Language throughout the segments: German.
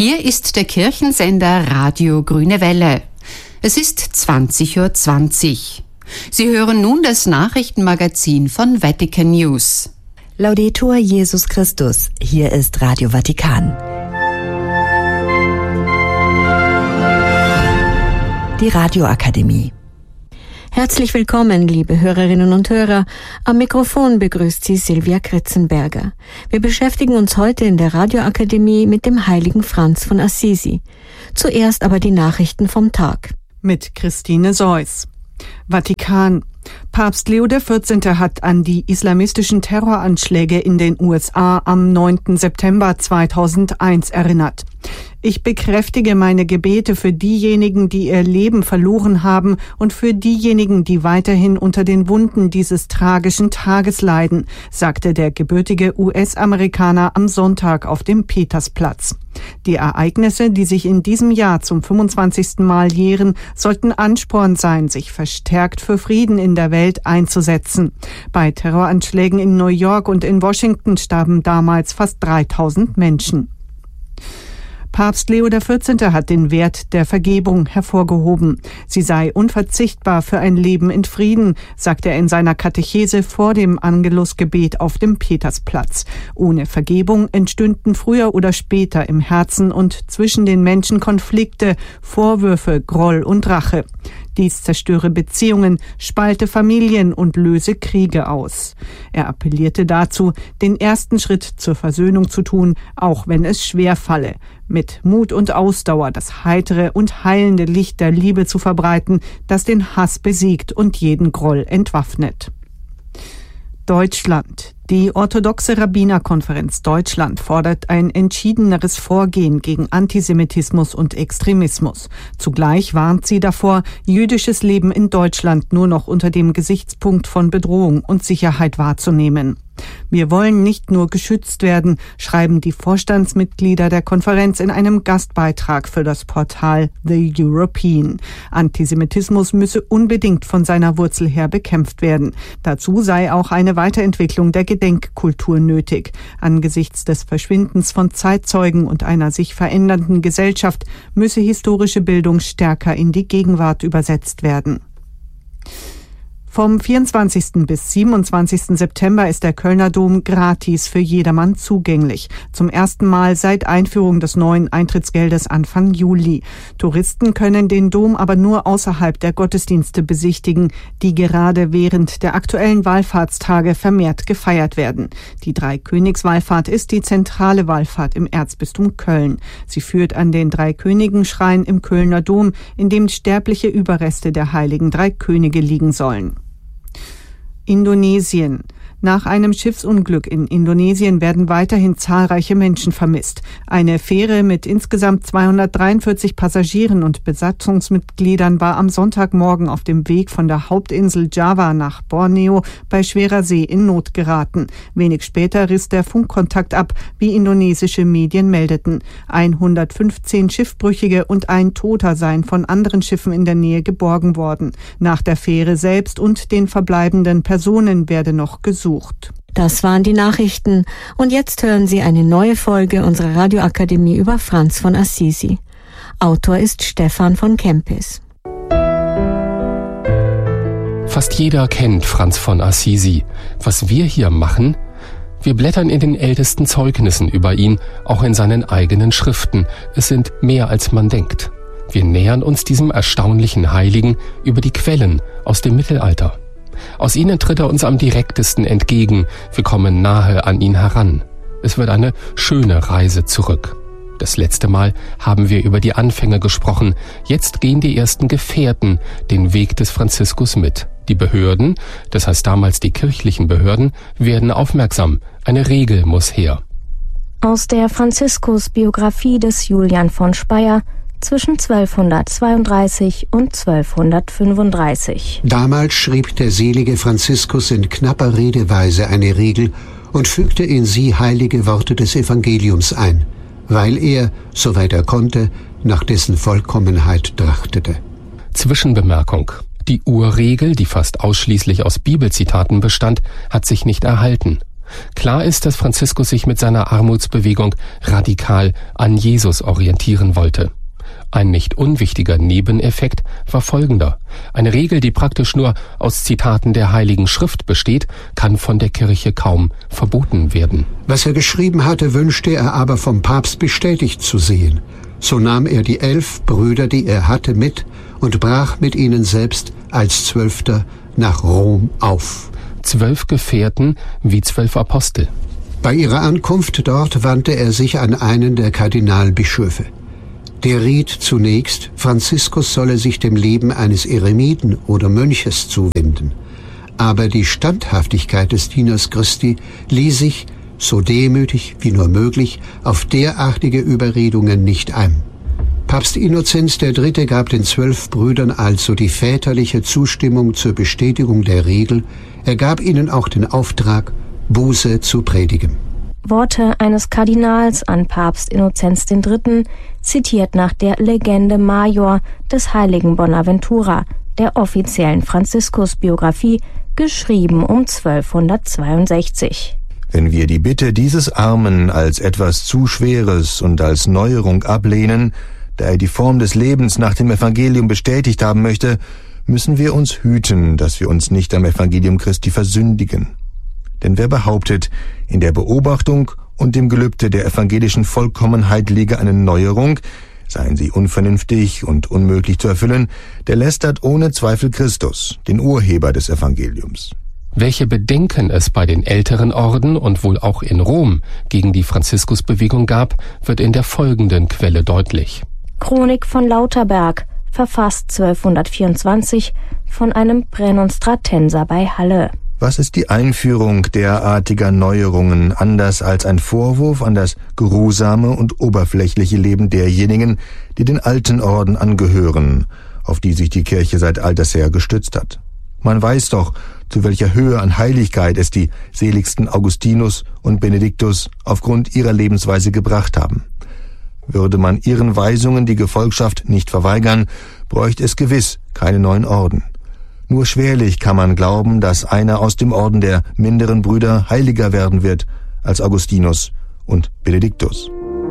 Hier ist der Kirchensender Radio Grüne Welle. Es ist 20:20 Uhr. Sie hören nun das Nachrichtenmagazin von Vatican News. Laudetur Jesus Christus, hier ist Radio Vatikan. Die Radioakademie. Herzlich willkommen, liebe Hörerinnen und Hörer. Am Mikrofon begrüßt Sie Silvia Kritzenberger. Wir beschäftigen uns heute in der Radioakademie mit dem heiligen Franz von Assisi. Zuerst aber die Nachrichten vom Tag. Mit Christine Seuss. Vatikan. Papst Leo XIV. Hat an die islamistischen Terroranschläge in den USA am 9. September 2001 erinnert. Ich bekräftige meine Gebete für diejenigen, die ihr Leben verloren haben und für diejenigen, die weiterhin unter den Wunden dieses tragischen Tages leiden, sagte der gebürtige US-Amerikaner am Sonntag auf dem Petersplatz. Die Ereignisse, die sich in diesem Jahr zum 25. Mal jähren, sollten Ansporn sein, sich verstärkt für Frieden in der Welt einzusetzen. Bei Terroranschlägen in New York und in Washington starben damals fast 3000 Menschen. Papst Leo XIV. Hat den Wert der Vergebung hervorgehoben. Sie sei unverzichtbar für ein Leben in Frieden, sagte er in seiner Katechese vor dem Angelusgebet auf dem Petersplatz. Ohne Vergebung entstünden früher oder später im Herzen und zwischen den Menschen Konflikte, Vorwürfe, Groll und Rache. Dies zerstöre Beziehungen, spalte Familien und löse Kriege aus. Er appellierte dazu, den ersten Schritt zur Versöhnung zu tun, auch wenn es schwer falle. Mit Mut und Ausdauer das heitere und heilende Licht der Liebe zu verbreiten, das den Hass besiegt und jeden Groll entwaffnet. Deutschland. Die orthodoxe Rabbinerkonferenz Deutschland fordert ein entschiedeneres Vorgehen gegen Antisemitismus und Extremismus. Zugleich warnt sie davor, jüdisches Leben in Deutschland nur noch unter dem Gesichtspunkt von Bedrohung und Sicherheit wahrzunehmen. Wir wollen nicht nur geschützt werden, schreiben die Vorstandsmitglieder der Konferenz in einem Gastbeitrag für das Portal The European. Antisemitismus müsse unbedingt von seiner Wurzel her bekämpft werden. Dazu sei auch eine Weiterentwicklung der Gedenkkultur nötig. Angesichts des Verschwindens von Zeitzeugen und einer sich verändernden Gesellschaft müsse historische Bildung stärker in die Gegenwart übersetzt werden. Vom 24. bis 27. September ist der Kölner Dom gratis für jedermann zugänglich. Zum ersten Mal seit Einführung des neuen Eintrittsgeldes Anfang Juli. Touristen können den Dom aber nur außerhalb der Gottesdienste besichtigen, die gerade während der aktuellen Wallfahrtstage vermehrt gefeiert werden. Die Dreikönigswallfahrt ist die zentrale Wallfahrt im Erzbistum Köln. Sie führt an den Dreikönigenschrein im Kölner Dom, in dem sterbliche Überreste der heiligen drei Könige liegen sollen. Indonesien. Nach einem Schiffsunglück in Indonesien werden weiterhin zahlreiche Menschen vermisst. Eine Fähre mit insgesamt 243 Passagieren und Besatzungsmitgliedern war am Sonntagmorgen auf dem Weg von der Hauptinsel Java nach Borneo bei schwerer See in Not geraten. Wenig später riss der Funkkontakt ab, wie indonesische Medien meldeten. 115 Schiffbrüchige und ein Toter seien von anderen Schiffen in der Nähe geborgen worden. Nach der Fähre selbst und den verbleibenden Personen werde noch gesucht. Das waren die Nachrichten und jetzt hören Sie eine neue Folge unserer Radioakademie über Franz von Assisi. Autor ist Stefan von Kempis. Fast jeder kennt Franz von Assisi. Was wir hier machen? Wir blättern in den ältesten Zeugnissen über ihn, auch in seinen eigenen Schriften. Es sind mehr als man denkt. Wir nähern uns diesem erstaunlichen Heiligen über die Quellen aus dem Mittelalter. Aus ihnen tritt er uns am direktesten entgegen. Wir kommen nahe an ihn heran. Es wird eine schöne Reise zurück. Das letzte Mal haben wir über die Anfänge gesprochen. Jetzt gehen die ersten Gefährten den Weg des Franziskus mit. Die Behörden, das heißt damals die kirchlichen Behörden, werden aufmerksam. Eine Regel muss her. Aus der Franziskus-Biografie des Julian von Speyer zwischen 1232 und 1235. Damals schrieb der selige Franziskus in knapper Redeweise eine Regel und fügte in sie heilige Worte des Evangeliums ein, weil er, soweit er konnte, nach dessen Vollkommenheit trachtete. Zwischenbemerkung. Die Urregel, die fast ausschließlich aus Bibelzitaten bestand, hat sich nicht erhalten. Klar ist, dass Franziskus sich mit seiner Armutsbewegung radikal an Jesus orientieren wollte. Ein nicht unwichtiger Nebeneffekt war folgender. Eine Regel, die praktisch nur aus Zitaten der Heiligen Schrift besteht, kann von der Kirche kaum verboten werden. Was er geschrieben hatte, wünschte er aber vom Papst bestätigt zu sehen. So nahm er die 11 Brüder, die er hatte, mit und brach mit ihnen selbst als 12. nach Rom auf. 12 Gefährten wie 12 Apostel. Bei ihrer Ankunft dort wandte er sich an einen der Kardinalbischöfe. Der riet zunächst, Franziskus solle sich dem Leben eines Eremiten oder Mönches zuwenden. Aber die Standhaftigkeit des Dieners Christi ließ sich, so demütig wie nur möglich, auf derartige Überredungen nicht ein. Papst Innozenz III. Gab den 12 Brüdern also die väterliche Zustimmung zur Bestätigung der Regel. Er gab ihnen auch den Auftrag, Buße zu predigen. Worte eines Kardinals an Papst Innozenz III., zitiert nach der Legende Major des heiligen Bonaventura, der offiziellen Franziskus-Biografie, geschrieben um 1262. Wenn wir die Bitte dieses Armen als etwas zu Schweres und als Neuerung ablehnen, da er die Form des Lebens nach dem Evangelium bestätigt haben möchte, müssen wir uns hüten, dass wir uns nicht am Evangelium Christi versündigen. Denn wer behauptet, in der Beobachtung und dem Gelübde der evangelischen Vollkommenheit liege eine Neuerung, seien sie unvernünftig und unmöglich zu erfüllen, der lästert ohne Zweifel Christus, den Urheber des Evangeliums. Welche Bedenken es bei den älteren Orden und wohl auch in Rom gegen die Franziskusbewegung gab, wird in der folgenden Quelle deutlich. Chronik von Lauterberg, verfasst 1224 von einem Prämonstratenser bei Halle. Was ist die Einführung derartiger Neuerungen anders als ein Vorwurf an das geruhsame und oberflächliche Leben derjenigen, die den alten Orden angehören, auf die sich die Kirche seit alters her gestützt hat? Man weiß doch, zu welcher Höhe an Heiligkeit es die seligsten Augustinus und Benediktus aufgrund ihrer Lebensweise gebracht haben. Würde man ihren Weisungen die Gefolgschaft nicht verweigern, bräuchte es gewiss keine neuen Orden. Nur schwerlich kann man glauben, dass einer aus dem Orden der minderen Brüder heiliger werden wird als Augustinus und Benediktus.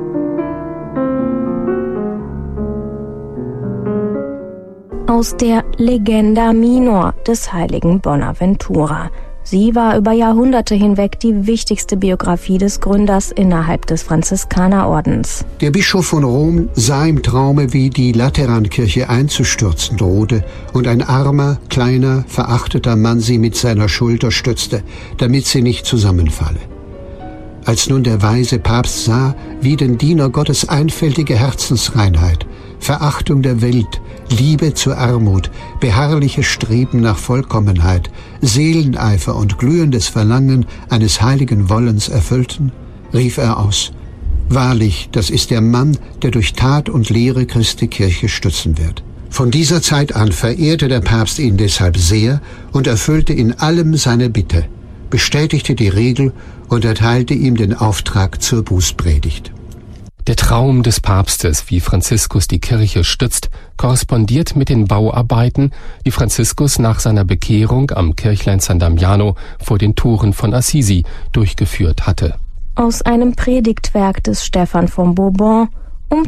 Aus der Legenda Minor des heiligen Bonaventura. Sie war über Jahrhunderte hinweg die wichtigste Biografie des Gründers innerhalb des Franziskanerordens. Der Bischof von Rom sah im Traume, wie die Laterankirche einzustürzen drohte und ein armer, kleiner, verachteter Mann sie mit seiner Schulter stützte, damit sie nicht zusammenfalle. Als nun der weise Papst sah, wie den Diener Gottes einfältige Herzensreinheit, Verachtung der Welt, Liebe zur Armut, beharrliches Streben nach Vollkommenheit, Seeleneifer und glühendes Verlangen eines heiligen Wollens erfüllten, rief er aus: Wahrlich, das ist der Mann, der durch Tat und Lehre Christi Kirche stützen wird. Von dieser Zeit an verehrte der Papst ihn deshalb sehr und erfüllte in allem seine Bitte, bestätigte die Regel und erteilte ihm den Auftrag zur Bußpredigt. Der Traum des Papstes, wie Franziskus die Kirche stützt, korrespondiert mit den Bauarbeiten, die Franziskus nach seiner Bekehrung am Kirchlein San Damiano vor den Toren von Assisi durchgeführt hatte. Aus einem Predigtwerk des Stephan von Bourbon um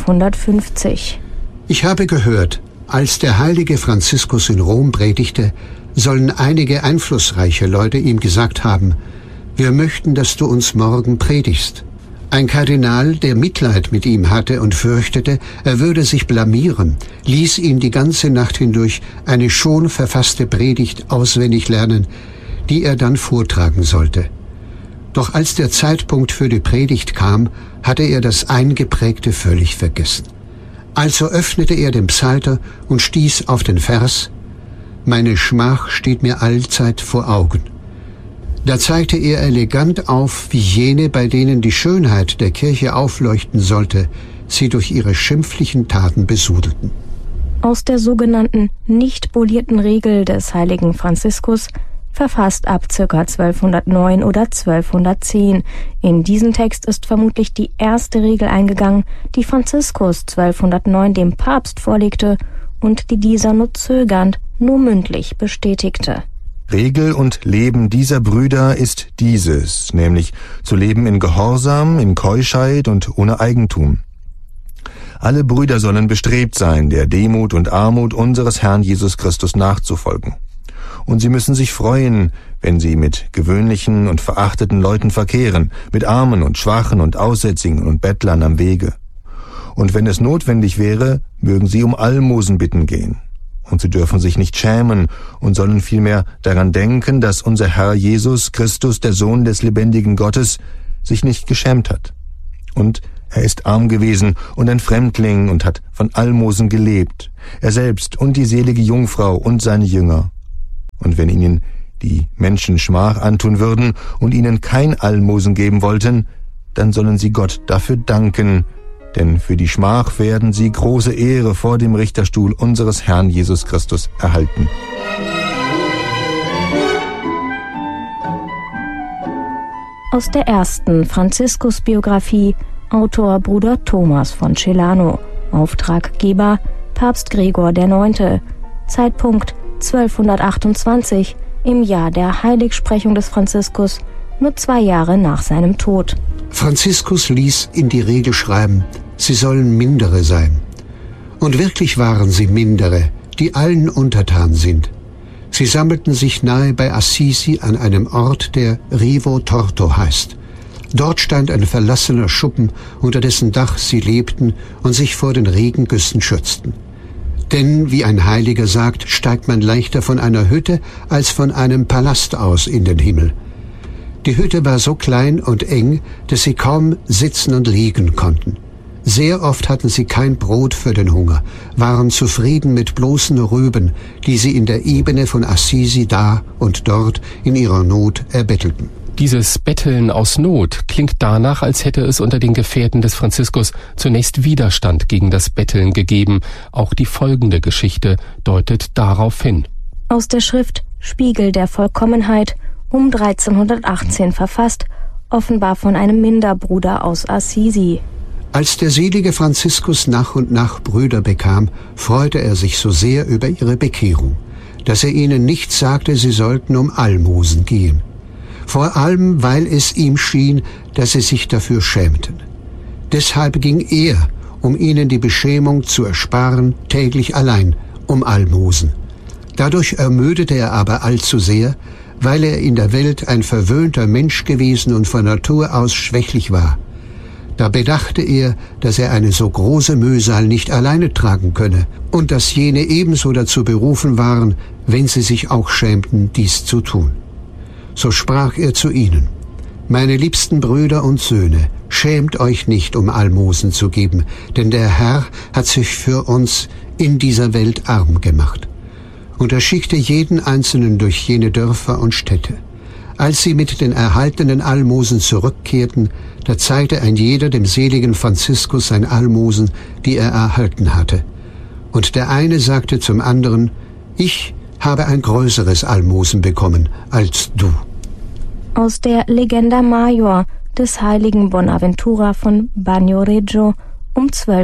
1250. Ich habe gehört, als der heilige Franziskus in Rom predigte, sollen einige einflussreiche Leute ihm gesagt haben: Wir möchten, dass du uns morgen predigst. Ein Kardinal, der Mitleid mit ihm hatte und fürchtete, er würde sich blamieren, ließ ihn die ganze Nacht hindurch eine schon verfasste Predigt auswendig lernen, die er dann vortragen sollte. Doch als der Zeitpunkt für die Predigt kam, hatte er das Eingeprägte völlig vergessen. Also öffnete er den Psalter und stieß auf den Vers: Meine Schmach steht mir allzeit vor Augen. Da zeigte er elegant auf, wie jene, bei denen die Schönheit der Kirche aufleuchten sollte, sie durch ihre schimpflichen Taten besudelten. Aus der sogenannten nicht bolierten Regel des heiligen Franziskus, verfasst ab ca. 1209 oder 1210. In diesen Text ist vermutlich die erste Regel eingegangen, die Franziskus 1209 dem Papst vorlegte und die dieser nur zögernd, nur mündlich bestätigte. Regel und Leben dieser Brüder ist dieses, nämlich zu leben in Gehorsam, in Keuschheit und ohne Eigentum. Alle Brüder sollen bestrebt sein, der Demut und Armut unseres Herrn Jesus Christus nachzufolgen. Und sie müssen sich freuen, wenn sie mit gewöhnlichen und verachteten Leuten verkehren, mit Armen und Schwachen und Aussätzigen und Bettlern am Wege. Und wenn es notwendig wäre, mögen sie um Almosen bitten gehen. Und sie dürfen sich nicht schämen und sollen vielmehr daran denken, dass unser Herr Jesus Christus, der Sohn des lebendigen Gottes, sich nicht geschämt hat. Und er ist arm gewesen und ein Fremdling und hat von Almosen gelebt, er selbst und die selige Jungfrau und seine Jünger. Und wenn ihnen die Menschen Schmach antun würden und ihnen kein Almosen geben wollten, dann sollen sie Gott dafür danken, denn für die Schmach werden sie große Ehre vor dem Richterstuhl unseres Herrn Jesus Christus erhalten. Aus der ersten Franziskus-Biografie, Autor Bruder Thomas von Celano, Auftraggeber Papst Gregor IX., Zeitpunkt 1228, im Jahr der Heiligsprechung des Franziskus, nur 2 Jahre nach seinem Tod. Franziskus ließ in die Regel schreiben, sie sollen Mindere sein. Und wirklich waren sie Mindere, die allen untertan sind. Sie sammelten sich nahe bei Assisi an einem Ort, der Rivo Torto heißt. Dort stand ein verlassener Schuppen, unter dessen Dach sie lebten und sich vor den Regengüssen schützten. Denn, wie ein Heiliger sagt, steigt man leichter von einer Hütte als von einem Palast aus in den Himmel. Die Hütte war so klein und eng, dass sie kaum sitzen und liegen konnten. Sehr oft hatten sie kein Brot für den Hunger, waren zufrieden mit bloßen Rüben, die sie in der Ebene von Assisi da und dort in ihrer Not erbettelten. Dieses Betteln aus Not klingt danach, als hätte es unter den Gefährten des Franziskus zunächst Widerstand gegen das Betteln gegeben. Auch die folgende Geschichte deutet darauf hin. Aus der Schrift Spiegel der Vollkommenheit, um 1318 verfasst, offenbar von einem Minderbruder aus Assisi. Als der selige Franziskus nach und nach Brüder bekam, freute er sich so sehr über ihre Bekehrung, dass er ihnen nicht sagte, sie sollten um Almosen gehen. Vor allem, weil es ihm schien, dass sie sich dafür schämten. Deshalb ging er, um ihnen die Beschämung zu ersparen, täglich allein um Almosen. Dadurch ermüdete er aber allzu sehr, weil er in der Welt ein verwöhnter Mensch gewesen und von Natur aus schwächlich war. Da bedachte er, dass er eine so große Mühsal nicht alleine tragen könne und dass jene ebenso dazu berufen waren, wenn sie sich auch schämten, dies zu tun. So sprach er zu ihnen: Meine liebsten Brüder und Söhne, schämt euch nicht, um Almosen zu geben, denn der Herr hat sich für uns in dieser Welt arm gemacht. Und er schickte jeden Einzelnen durch jene Dörfer und Städte. Als sie mit den erhaltenen Almosen zurückkehrten, da zeigte ein jeder dem seligen Franziskus sein Almosen, die er erhalten hatte. Und der eine sagte zum anderen: Ich habe ein größeres Almosen bekommen als du. Aus der Legenda Major des heiligen Bonaventura von Bagnoregio um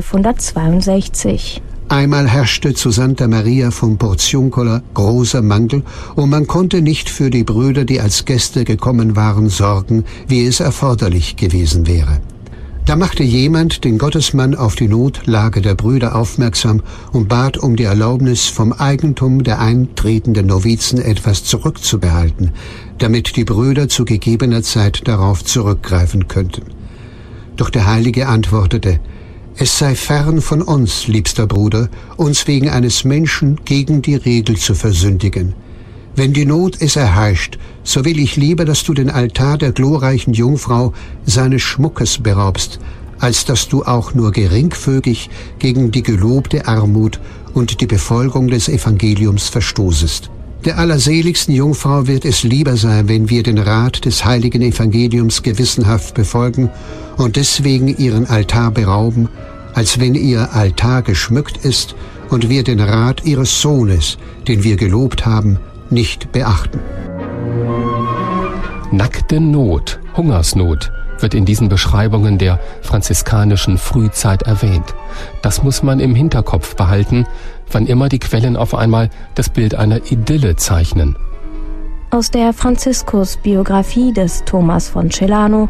1262. Einmal herrschte zu Santa Maria von Porziuncola großer Mangel und man konnte nicht für die Brüder, die als Gäste gekommen waren, sorgen, wie es erforderlich gewesen wäre. Da machte jemand den Gottesmann auf die Notlage der Brüder aufmerksam und bat um die Erlaubnis, vom Eigentum der eintretenden Novizen etwas zurückzubehalten, damit die Brüder zu gegebener Zeit darauf zurückgreifen könnten. Doch der Heilige antwortete: Es sei fern von uns, liebster Bruder, uns wegen eines Menschen gegen die Regel zu versündigen. Wenn die Not es erheischt, so will ich lieber, dass du den Altar der glorreichen Jungfrau seines Schmuckes beraubst, als dass du auch nur geringfügig gegen die gelobte Armut und die Befolgung des Evangeliums verstoßest. Der allerseligsten Jungfrau wird es lieber sein, wenn wir den Rat des heiligen Evangeliums gewissenhaft befolgen und deswegen ihren Altar berauben, als wenn ihr Altar geschmückt ist und wir den Rat ihres Sohnes, den wir gelobt haben, nicht beachten. Nackte Not, Hungersnot wird in diesen Beschreibungen der franziskanischen Frühzeit erwähnt. Das muss man im Hinterkopf behalten, wann immer die Quellen auf einmal das Bild einer Idylle zeichnen. Aus der Franziskus-Biografie des Thomas von Celano,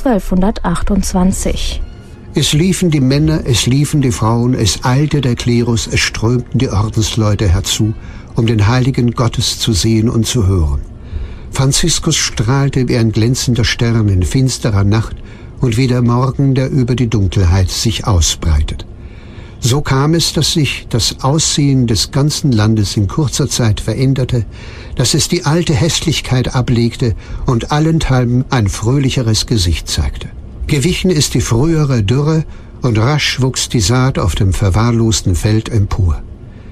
1228. Es liefen die Männer, es liefen die Frauen, es eilte der Klerus, es strömten die Ordensleute herzu, um den heiligen Gottes zu sehen und zu hören. Franziskus strahlte wie ein glänzender Stern in finsterer Nacht und wie der Morgen, der über die Dunkelheit sich ausbreitet. So kam es, dass sich das Aussehen des ganzen Landes in kurzer Zeit veränderte, dass es die alte Hässlichkeit ablegte und allenthalben ein fröhlicheres Gesicht zeigte. Gewichen ist die frühere Dürre und rasch wuchs die Saat auf dem verwahrlosten Feld empor.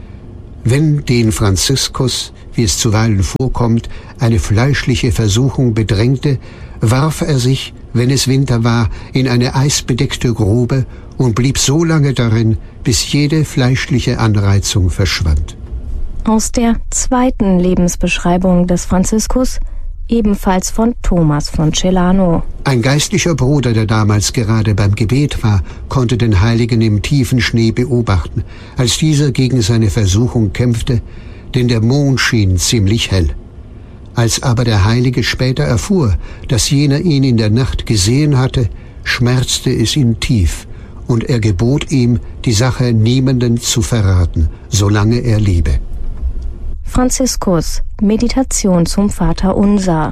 Wenn den Franziskus, wie es zuweilen vorkommt, eine fleischliche Versuchung bedrängte, warf er sich, wenn es Winter war, in eine eisbedeckte Grube und blieb so lange darin, bis jede fleischliche Anreizung verschwand. Aus der zweiten Lebensbeschreibung des Franziskus, ebenfalls von Thomas von Celano. Ein geistlicher Bruder, der damals gerade beim Gebet war, konnte den Heiligen im tiefen Schnee beobachten, als dieser gegen seine Versuchung kämpfte, denn der Mond schien ziemlich hell. Als aber der Heilige später erfuhr, dass jener ihn in der Nacht gesehen hatte, schmerzte es ihn tief, und er gebot ihm, die Sache niemanden zu verraten, solange er lebe. Franziskus, Meditation zum Vaterunser.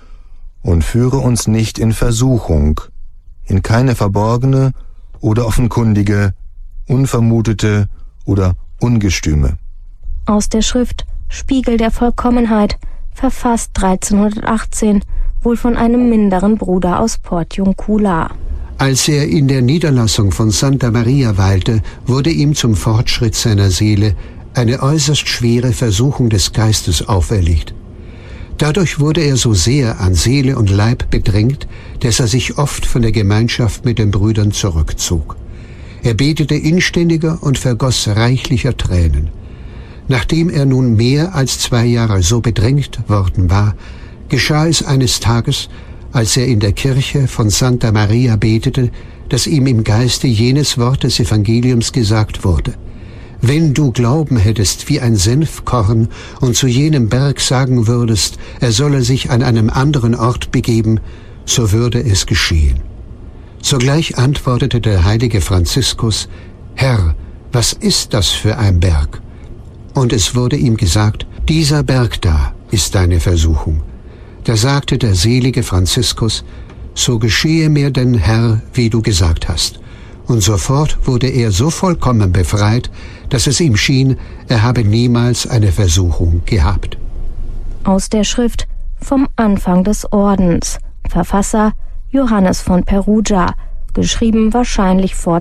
Und führe uns nicht in Versuchung, in keine verborgene oder offenkundige, unvermutete oder ungestüme. Aus der Schrift Spiegel der Vollkommenheit, verfasst 1318, wohl von einem minderen Bruder aus Portiuncula. Als er in der Niederlassung von Santa Maria weilte, wurde ihm zum Fortschritt seiner Seele eine äußerst schwere Versuchung des Geistes auferlegt. Dadurch wurde er so sehr an Seele und Leib bedrängt, dass er sich oft von der Gemeinschaft mit den Brüdern zurückzog. Er betete inständiger und vergoss reichlicher Tränen. Nachdem er nun mehr als 2 Jahre so bedrängt worden war, geschah es eines Tages, als er in der Kirche von Santa Maria betete, dass ihm im Geiste jenes Wort des Evangeliums gesagt wurde: Wenn du Glauben hättest wie ein Senfkorn und zu jenem Berg sagen würdest, er solle sich an einem anderen Ort begeben, so würde es geschehen. Sogleich antwortete der heilige Franziskus: Herr, was ist das für ein Berg? Und es wurde ihm gesagt: Dieser Berg da ist deine Versuchung. Da sagte der selige Franziskus: So geschehe mir denn, Herr, wie du gesagt hast. Und sofort wurde er so vollkommen befreit, dass es ihm schien, er habe niemals eine Versuchung gehabt. Aus der Schrift Vom Anfang des Ordens, Verfasser Johannes von Perugia, geschrieben wahrscheinlich vor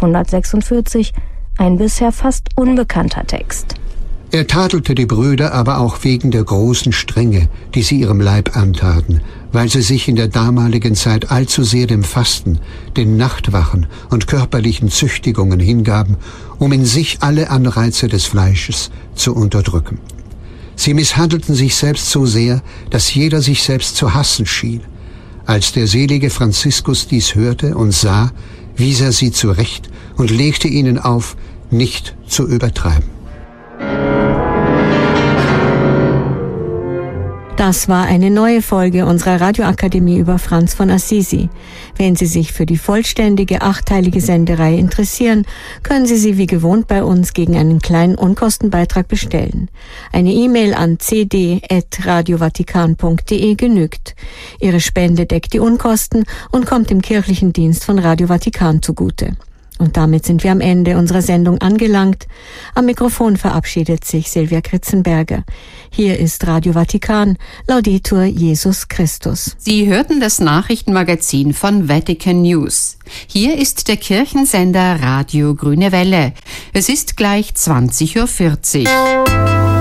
1246, ein bisher fast unbekannter Text. Er tadelte die Brüder aber auch wegen der großen Strenge, die sie ihrem Leib antaten, weil sie sich in der damaligen Zeit allzu sehr dem Fasten, den Nachtwachen und körperlichen Züchtigungen hingaben, um in sich alle Anreize des Fleisches zu unterdrücken. Sie misshandelten sich selbst so sehr, dass jeder sich selbst zu hassen schien. Als der selige Franziskus dies hörte und sah, wies er sie zurecht und legte ihnen auf, nicht zu übertreiben. Das war eine neue Folge unserer Radioakademie über Franz von Assisi. Wenn Sie sich für die vollständige 8-teilige Sendereihe interessieren, können Sie sie wie gewohnt bei uns gegen einen kleinen Unkostenbeitrag bestellen. Eine E-Mail an cd@radiovatikan.de genügt. Ihre Spende deckt die Unkosten und kommt dem kirchlichen Dienst von Radio Vatikan zugute. Und damit sind wir am Ende unserer Sendung angelangt. Am Mikrofon verabschiedet sich Silvia Kritzenberger. Hier ist Radio Vatikan, Laudetur Jesus Christus. Sie hörten das Nachrichtenmagazin von Vatican News. Hier ist der Kirchensender Radio Grüne Welle. Es ist gleich 20:40 Uhr.